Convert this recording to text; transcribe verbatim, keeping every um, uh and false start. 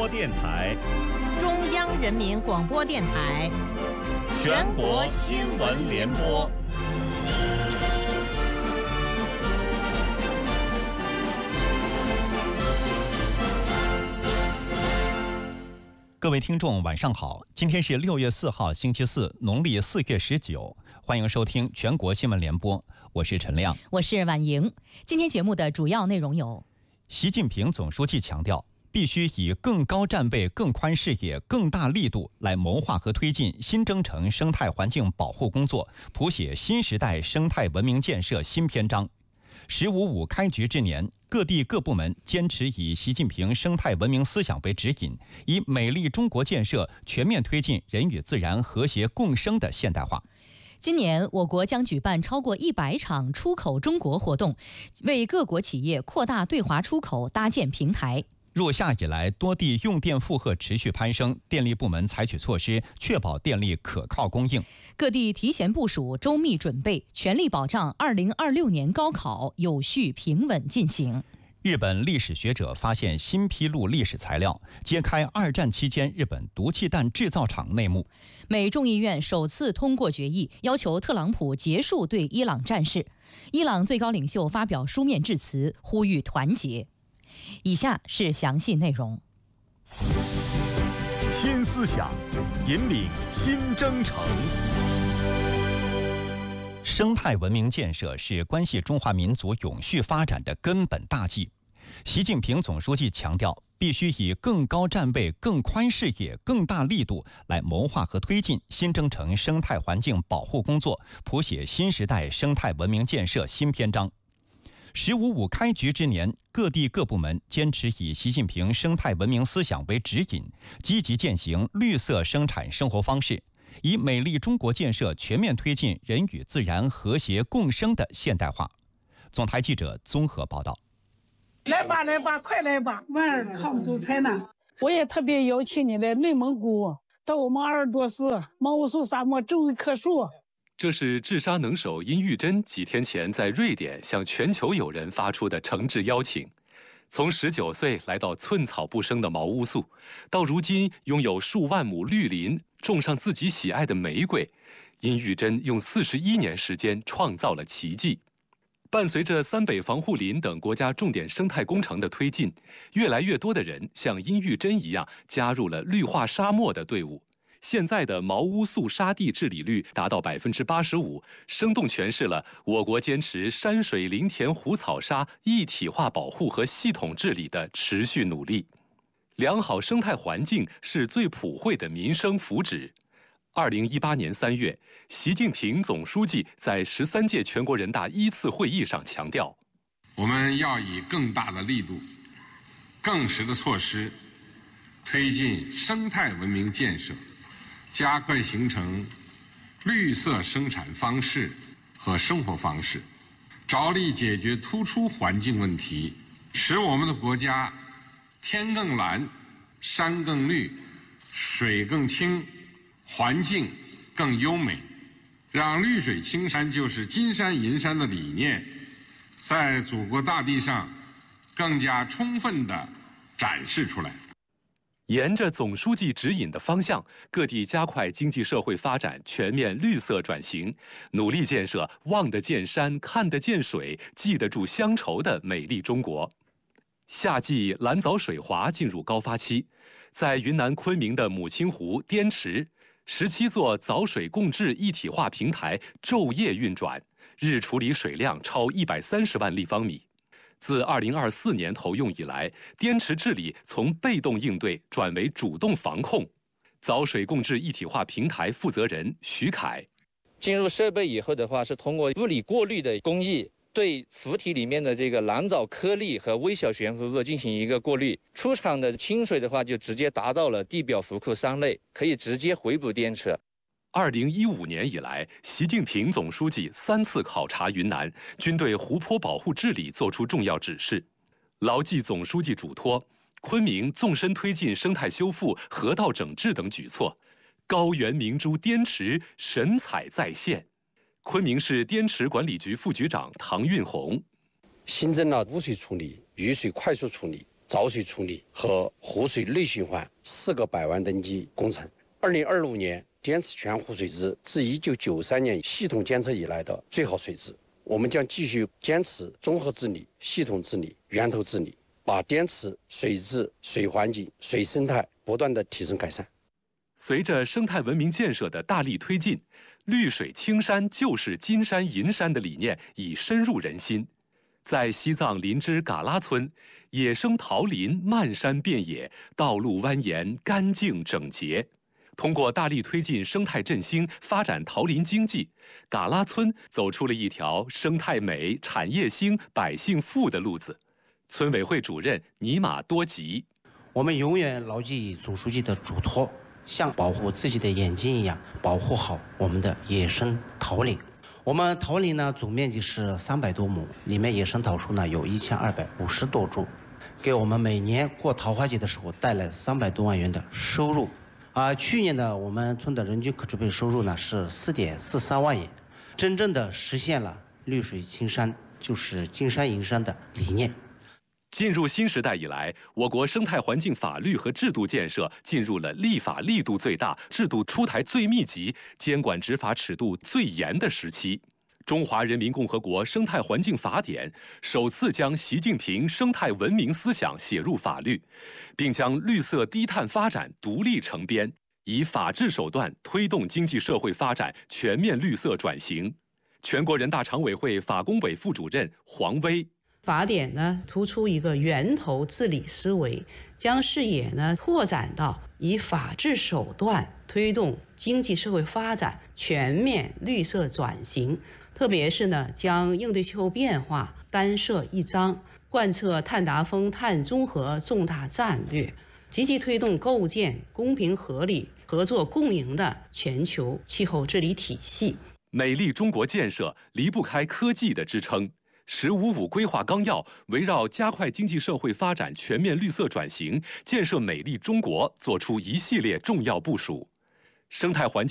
播电台、 中央人民广播电台、 全国新闻联播。 各位听众晚上好，今天是六月四号星期四，农历四月十九，欢迎收听全国新闻联播，我是陈亮， 我是婉莹。今天节目的主要内容有： 习近平总书记强调，必须以更高战备、更宽视野、更大力度来谋划和推进新征程生态环境保护工作，谱写新时代生态文明建设新篇章。十五五开局之年，各地各部门坚持以习近平生态文明思想为指引，以美丽中国建设全面推进人与自然和谐共生的现代化。 今年我国将举办超过一百场出口中国活动，为各国企业扩大对华出口搭建平台。 入夏以来，多地用电负荷持续攀升，电力部门采取措施，确保电力可靠供应。 各地提前部署，周密准备，全力保障二零二六年高考有序平稳进行。 日本历史学者发现新披露历史材料，揭开二战期间日本毒气弹制造厂内幕。 美众议院首次通过决议，要求特朗普结束对伊朗战事。伊朗最高领袖发表书面致辞，呼吁团结。以下是详细内容。 新思想引领新征程。 生态文明建设是关系中华民族永续发展的根本大计。习近平总书记强调，必须以更高战备、更宽视野、更大力度来谋划和推进新征程生态环境保护工作，谱写新时代生态文明建设新篇章。十五五开局之年，各地各部门坚持以习近平生态文明思想为指引，积极践行绿色生产生活方式，以美丽中国建设全面推进人与自然和谐共生的现代化。总台记者综合报道。 来吧来吧，快来吧，娃儿好不才呢。我也特别邀请你来内蒙古，到我们鄂尔多斯毛乌素沙漠种一棵树。 这是治沙能手殷玉珍几天前在瑞典向全球友人发出的诚挚邀请。从十九岁来到寸草不生的毛乌素，到如今拥有数万亩绿林，种上自己喜爱的玫瑰，殷玉珍用四十一年时间创造了奇迹。伴随着三北防护林等国家重点生态工程的推进，越来越多的人像殷玉珍一样加入了绿化沙漠的队伍。现在的毛乌素沙地治理率达到百分之八十五，生动诠释了我国坚持山水林田湖草沙一体化保护和系统治理的持续努力。良好生态环境是最普惠的民生福祉。二零一八年三月，习近平总书记在十三届全国人大一次会议上强调， 我们要以更大的力度、更实的措施，推进生态文明建设。加快形成绿色生产方式和生活方式，着力解决突出环境问题，使我们的国家天更蓝、山更绿、水更清、环境更优美，让绿水青山就是金山银山的理念在祖国大地上更加充分地展示出来。 沿着总书记指引的方向，各地加快经济社会发展全面绿色转型，努力建设望得见山、看得见水、记得住乡愁的美丽中国。夏季蓝藻水华进入高发期，在云南昆明的母亲湖滇池，十七座藻水共治一体化平台昼夜运转，日处理水量超一百三十万立方米。自二零二四年投用以来，滇池治理从被动应对转为主动防控。藻水共治一体化平台负责人徐凯， 进入设备以后的话，是通过物理过滤的工艺，对浮体里面的这个蓝藻颗粒和微小悬浮物进行一个过滤。出厂的清水的话，就直接达到了地表浮库三类，可以直接回补滇池。 二零一五年以来，习近平总书记三次考察云南，均对湖泊保护治理作出重要指示。牢记总书记嘱托，昆明纵深推进生态修复、河道整治等举措，高原明珠滇池神采再现。昆明市滇池管理局副局长唐运红， 新增了污水处理、雨水快速处理、 造水处理和湖水内循环四个百万吨级工程。二零二五年滇池全湖水质自一九九三年系统监测以来的最好水质。我们将继续坚持综合治理、系统治理、源头治理，把滇池水质、水环境、水生态不断的提升改善。 随着生态文明建设的大力推进，绿水青山就是金山银山的理念已深入人心。在西藏林芝嘎拉村，野生桃林漫山遍野，道路蜿蜒，干净整洁。通过大力推进生态振兴、发展桃林经济，嘎拉村走出了一条生态美、产业兴、百姓富的路子。村委会主任尼玛多吉： 我们永远牢记总书记的嘱托，像保护自己的眼睛一样，保护好我们的野生桃林。我们桃林呢，总面积是三百多亩，里面野生桃树呢有一千二百五十多株，给我们每年过桃花节的时候带来三百多万元的收入。啊，去年呢，我们村的人均可支配收入呢是四点四三万元，真正的实现了绿水青山就是金山银山的理念。 进入新时代以来，我国生态环境法律和制度建设进入了立法力度最大、制度出台最密集、监管执法尺度最严的时期。中华人民共和国生态环境法典首次将习近平生态文明思想写入法律，并将绿色低碳发展独立成编，以法治手段推动经济社会发展全面绿色转型。全国人大常委会法工委副主任黄威。 法典呢突出一个源头治理思维，将视野呢拓展到以法治手段推动经济社会发展全面绿色转型，特别是呢将应对气候变化单设一章，贯彻碳达峰、碳中和重大战略，积极推动构建公平合理、合作共赢的全球气候治理体系。 美丽中国建设离不开科技的支撑。十五五规划纲要围绕加快经济社会发展全面绿色转型、建设美丽中国作出一系列重要部署。生态环境